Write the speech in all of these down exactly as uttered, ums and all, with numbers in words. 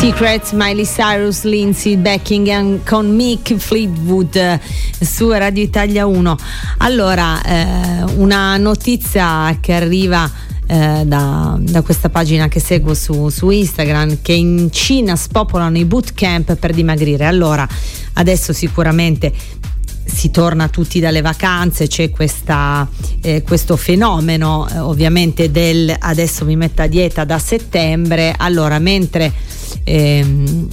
Secrets, Miley Cyrus, Lindsey Buckingham con Mick Fleetwood eh, su Radio Italia uno. Allora, eh, una notizia che arriva eh, da, da questa pagina che seguo su, su Instagram, che in Cina spopolano i bootcamp per dimagrire. Allora, adesso sicuramente si torna tutti dalle vacanze, c'è questa, eh, questo fenomeno eh, ovviamente del adesso mi metto a dieta da settembre. Allora, mentre ehm,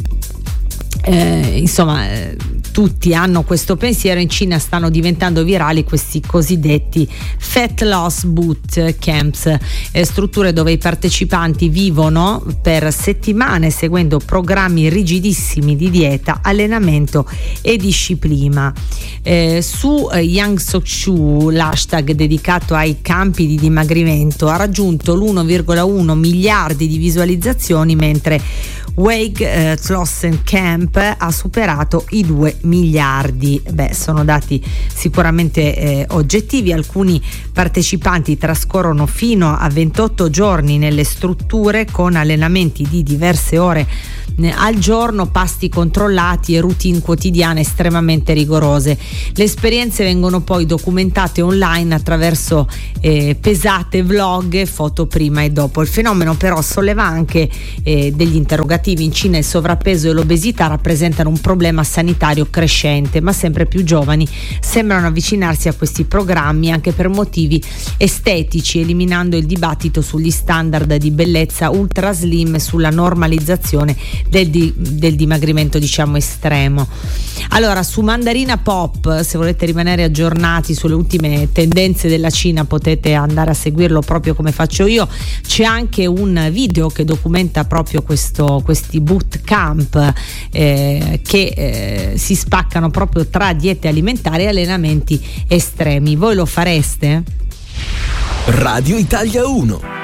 eh, insomma eh, tutti hanno questo pensiero, in Cina stanno diventando virali questi cosiddetti Fat Loss Boot Camps, eh, strutture dove i partecipanti vivono per settimane seguendo programmi rigidissimi di dieta, allenamento e disciplina. Eh, su eh, Yang Sok-chu, l'hashtag dedicato ai campi di dimagrimento ha raggiunto l'uno virgola uno miliardi di visualizzazioni, mentre Wake eh, Flossen Camp ha superato i due miliardi. Beh, sono dati sicuramente eh, oggettivi. Alcuni partecipanti trascorrono fino a ventotto giorni nelle strutture con allenamenti di diverse ore eh, al giorno, pasti controllati e routine quotidiane estremamente rigorose. Le esperienze vengono poi documentate online attraverso eh, pesate, vlog, foto prima e dopo. Il fenomeno però solleva anche eh, degli interrogativi. In Cina il sovrappeso e l'obesità rappresentano un problema sanitario crescente, ma sempre più giovani sembrano avvicinarsi a questi programmi anche per motivi estetici, eliminando il dibattito sugli standard di bellezza ultra slim e sulla normalizzazione del, di, del dimagrimento, diciamo, estremo. Allora, su Mandarina Pop, se volete rimanere aggiornati sulle ultime tendenze della Cina, potete andare a seguirlo proprio come faccio io. C'è anche un video che documenta proprio questo questi bootcamp eh, che eh, si spaccano proprio tra diete alimentari e allenamenti estremi. Voi lo fareste? Radio Italia uno.